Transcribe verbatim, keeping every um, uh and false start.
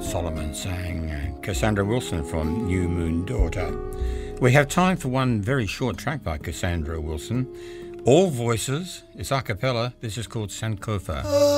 Solomon sang uh, Cassandra Wilson from New Moon Daughter. We have time for one very short track by Cassandra Wilson. All voices, it's a cappella. This is called Sankofa.